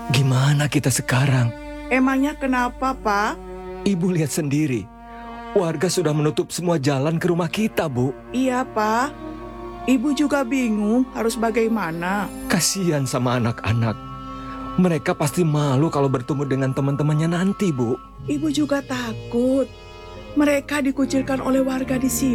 Gimana kita sekarang? Emangnya kenapa, Pak? Ibu lihat sendiri. Warga sudah menutup semua jalan ke rumah kita, Bu. Iya, Pak. Ibu juga bingung harus bagaimana. Kasihan sama anak-anak. Mereka pasti malu kalau bertemu dengan teman-temannya nanti, Bu. Ibu juga takut. Mereka dikucilkan oleh warga di sini.